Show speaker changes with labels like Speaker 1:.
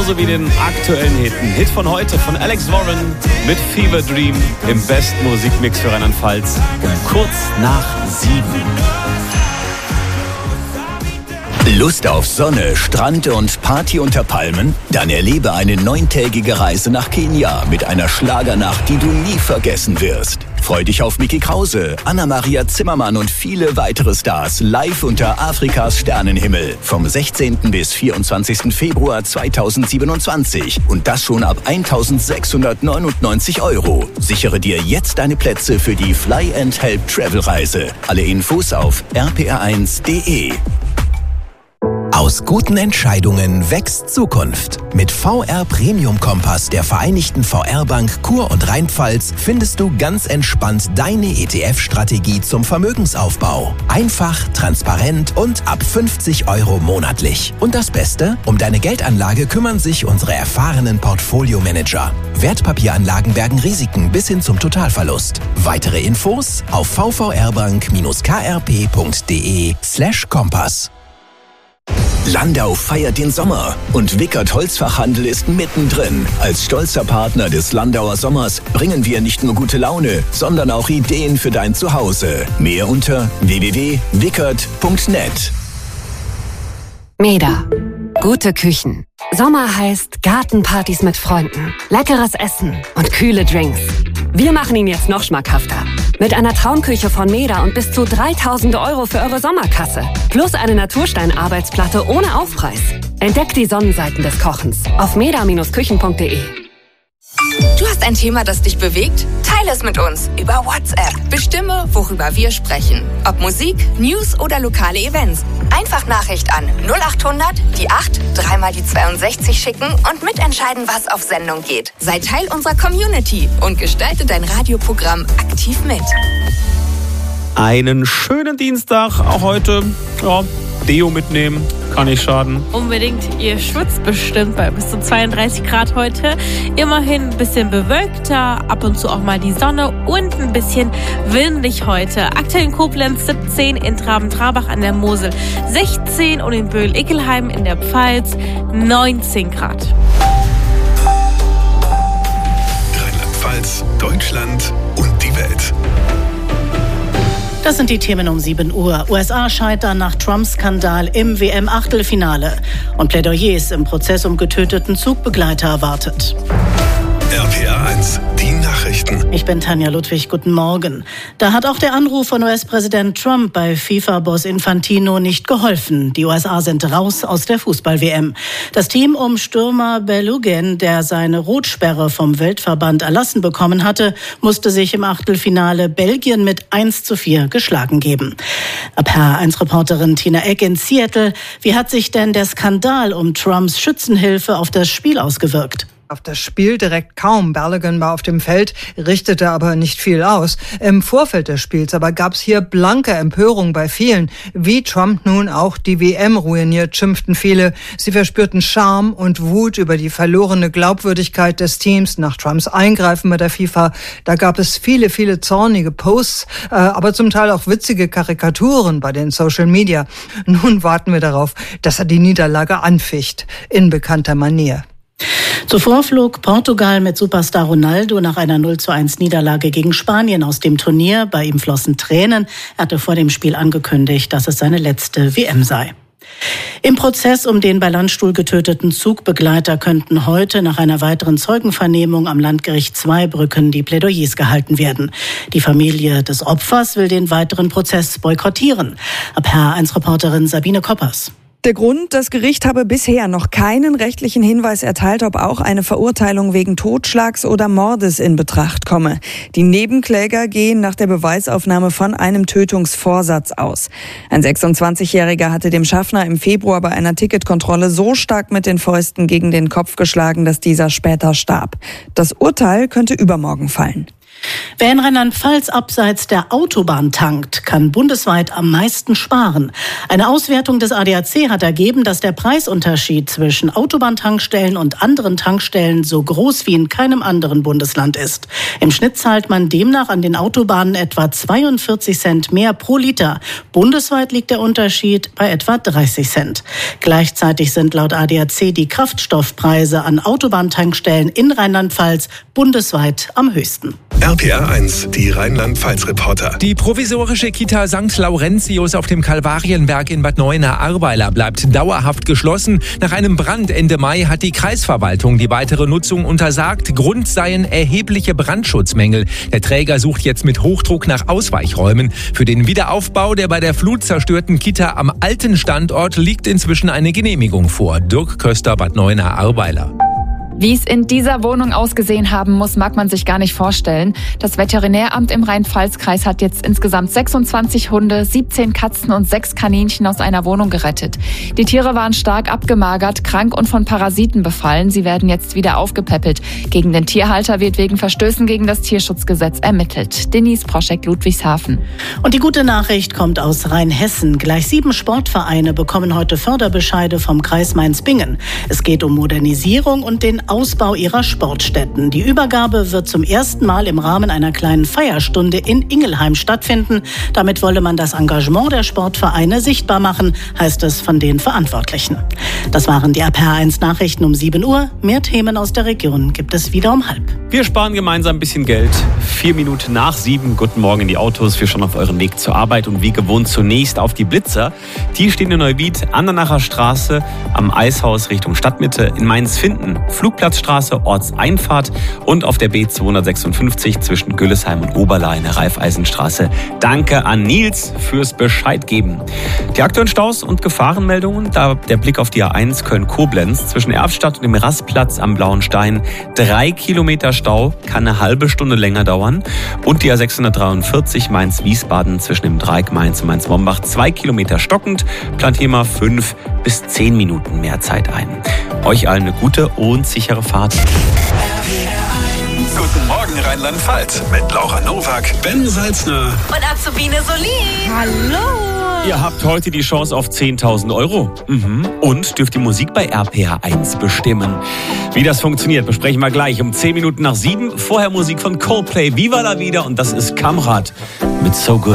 Speaker 1: genauso wie den aktuellen Hit von heute von Alex Warren mit Fever Dream im besten Musikmix für Rheinland-Pfalz um kurz nach 7.
Speaker 2: Lust auf Sonne, Strand und Party unter Palmen? Dann erlebe eine 9-tägige Reise nach Kenia mit einer Schlagernacht, die du nie vergessen wirst. Freu dich auf Micky Krause, Anna-Maria Zimmermann und viele weitere Stars live unter Afrikas Sternenhimmel vom 16. bis 24. Februar 2027 und das schon ab 1.699 €. Sichere dir jetzt deine Plätze für die Fly and Help Travel Reise. Alle Infos auf rpr1.de. Aus guten Entscheidungen wächst Zukunft. Mit VR Premium Kompass der Vereinigten VR-Bank Kur und Rheinpfalz findest du ganz entspannt deine ETF-Strategie zum Vermögensaufbau. Einfach, transparent und ab 50 € monatlich. Und das Beste? Um deine Geldanlage kümmern sich unsere erfahrenen Portfolio-Manager. Wertpapieranlagen bergen Risiken bis hin zum Totalverlust. Weitere Infos auf vvrbank-krp.de/Kompass. Landau feiert den Sommer und Wickert Holzfachhandel ist mittendrin. Als stolzer Partner des Landauer Sommers bringen wir nicht nur gute Laune, sondern auch Ideen für dein Zuhause. Mehr unter www.wickert.net.
Speaker 3: Meda. Gute Küchen. Sommer heißt Gartenpartys mit Freunden, leckeres Essen und kühle Drinks. Wir machen ihn jetzt noch schmackhafter. Mit einer Traumküche von Meda und bis zu 3.000 € für eure Sommerkasse. Plus eine Naturstein-Arbeitsplatte ohne Aufpreis. Entdeckt die Sonnenseiten des Kochens auf meda-küchen.de.
Speaker 4: Du hast ein Thema, das dich bewegt? Teile es mit uns über WhatsApp. Bestimme, worüber wir sprechen. Ob Musik, News oder lokale Events. Einfach Nachricht an 0800 die 8 3 mal die 62 schicken und mitentscheiden, was auf Sendung geht. Sei Teil unserer Community und gestalte dein Radioprogramm aktiv mit.
Speaker 1: Einen schönen Dienstag, auch heute. Ja, Deo mitnehmen, kann nicht schaden.
Speaker 5: Unbedingt, ihr schwitzt bestimmt bei bis zu 32 Grad heute. Immerhin ein bisschen bewölkter, ab und zu auch mal die Sonne und ein bisschen windig heute. Aktuell in Koblenz 17, in Traben-Trarbach an der Mosel 16 und in Böhl-Ickelheim in der Pfalz 19 Grad.
Speaker 6: Rheinland-Pfalz, Deutschland und die Welt.
Speaker 7: Das sind die Themen um 7 Uhr. USA scheitern nach Trump-Skandal im WM-Achtelfinale. Und Plädoyers im Prozess um getöteten Zugbegleiter erwartet.
Speaker 6: RPR1, die Nachrichten.
Speaker 7: Ich bin Tanja Ludwig, guten Morgen. Da hat auch der Anruf von US-Präsident Trump bei FIFA-Boss Infantino nicht geholfen. Die USA sind raus aus der Fußball-WM. Das Team um Stürmer Balogun, der seine Rotsperre vom Weltverband erlassen bekommen hatte, musste sich im Achtelfinale Belgien mit 1:4 geschlagen geben. RPR1-Reporterin Tina Eck in Seattle. Wie hat sich denn der Skandal um Trumps Schützenhilfe auf das Spiel ausgewirkt?
Speaker 8: Auf das Spiel direkt kaum. Balogun war auf dem Feld, richtete aber nicht viel aus. Im Vorfeld des Spiels aber gab es hier blanke Empörung bei vielen. Wie Trump nun auch die WM ruiniert, schimpften viele. Sie verspürten Scham und Wut über die verlorene Glaubwürdigkeit des Teams nach Trumps Eingreifen bei der FIFA. Da gab es viele, viele zornige Posts, aber zum Teil auch witzige Karikaturen bei den Social Media. Nun warten wir darauf, dass er die Niederlage anficht, in bekannter Manier.
Speaker 7: Zuvor flog Portugal mit Superstar Ronaldo nach einer 0:1 Niederlage gegen Spanien aus dem Turnier. Bei ihm flossen Tränen. Er hatte vor dem Spiel angekündigt, dass es seine letzte WM sei. Im Prozess um den bei Landstuhl getöteten Zugbegleiter könnten heute nach einer weiteren Zeugenvernehmung am Landgericht Zweibrücken die Plädoyers gehalten werden. Die Familie des Opfers will den weiteren Prozess boykottieren. RPR1-Reporterin Sabine Koppers.
Speaker 9: Der Grund, das Gericht habe bisher noch keinen rechtlichen Hinweis erteilt, ob auch eine Verurteilung wegen Totschlags oder Mordes in Betracht komme. Die Nebenkläger gehen nach der Beweisaufnahme von einem Tötungsvorsatz aus. Ein 26-Jähriger hatte dem Schaffner im Februar bei einer Ticketkontrolle so stark mit den Fäusten gegen den Kopf geschlagen, dass dieser später starb. Das Urteil könnte übermorgen fallen.
Speaker 7: Wer in Rheinland-Pfalz abseits der Autobahn tankt, kann bundesweit am meisten sparen. Eine Auswertung des ADAC hat ergeben, dass der Preisunterschied zwischen Autobahntankstellen und anderen Tankstellen so groß wie in keinem anderen Bundesland ist. Im Schnitt zahlt man demnach an den Autobahnen etwa 42 Cent mehr pro Liter. Bundesweit liegt der Unterschied bei etwa 30 Cent. Gleichzeitig sind laut ADAC die Kraftstoffpreise an Autobahntankstellen in Rheinland-Pfalz bundesweit am höchsten.
Speaker 6: RPA 1, die Rheinland-Pfalz-Reporter.
Speaker 10: Die provisorische Kita St. Laurentius auf dem Kalvarienberg in Bad Neuenahr-Ahrweiler bleibt dauerhaft geschlossen. Nach einem Brand Ende Mai hat die Kreisverwaltung die weitere Nutzung untersagt. Grund seien erhebliche Brandschutzmängel. Der Träger sucht jetzt mit Hochdruck nach Ausweichräumen. Für den Wiederaufbau der bei der Flut zerstörten Kita am alten Standort liegt inzwischen eine Genehmigung vor. Dirk Köster, Bad Neuenahr-Ahrweiler.
Speaker 11: Wie es in dieser Wohnung ausgesehen haben muss, mag man sich gar nicht vorstellen. Das Veterinäramt im Rhein-Pfalz-Kreis hat jetzt insgesamt 26 Hunde, 17 Katzen und 6 Kaninchen aus einer Wohnung gerettet. Die Tiere waren stark abgemagert, krank und von Parasiten befallen. Sie werden jetzt wieder aufgepäppelt. Gegen den Tierhalter wird wegen Verstößen gegen das Tierschutzgesetz ermittelt. Denise Proschek, Ludwigshafen.
Speaker 7: Und die gute Nachricht kommt aus Rheinhessen. Gleich 7 Sportvereine bekommen heute Förderbescheide vom Kreis Mainz-Bingen. Es geht um Modernisierung und den Ausbau ihrer Sportstätten. Die Übergabe wird zum ersten Mal im Rahmen einer kleinen Feierstunde in Ingelheim stattfinden. Damit wolle man das Engagement der Sportvereine sichtbar machen, heißt es von den Verantwortlichen. Das waren die RPA1 Nachrichten um 7 Uhr. Mehr Themen aus der Region gibt es wieder um 6:30.
Speaker 1: Wir sparen gemeinsam ein bisschen Geld. 4 Minuten nach 7. Guten Morgen in die Autos. Wir schon auf eurem Weg zur Arbeit und wie gewohnt zunächst auf die Blitzer. Die stehen in Neuwied an der Nacher Straße am Eishaus Richtung Stadtmitte, in Mainz-Finden, Flugplatzstraße, Ortseinfahrt und auf der B256 zwischen Güllesheim und Oberla in der Raiffeisenstraße. Danke an Nils fürs Bescheid geben. Die aktuellen Staus und Gefahrenmeldungen, da der Blick auf die A1 Köln-Koblenz zwischen Erftstadt und dem Rastplatz am Blauen Stein. 3 Kilometer Stau, kann eine halbe Stunde länger dauern. Und die A643 Mainz-Wiesbaden zwischen dem Dreieck Mainz und Mainz-Mombach 2 Kilometer stockend, plant hier mal 5 bis 10 Minuten mehr Zeit ein. Euch allen eine gute und sichere Fahrt.
Speaker 6: Guten Morgen Rheinland-Pfalz mit Laura Nowak, Ben Salzner
Speaker 4: Und Azubine Solin.
Speaker 5: Hallo!
Speaker 1: Ihr habt heute die Chance auf 10.000 Euro. Und dürft die Musik bei RPA1 bestimmen. Wie das funktioniert, besprechen wir gleich um 10 Minuten nach 7. Vorher Musik von Coldplay, Viva la Vida, und das ist Kamrat mit So Good.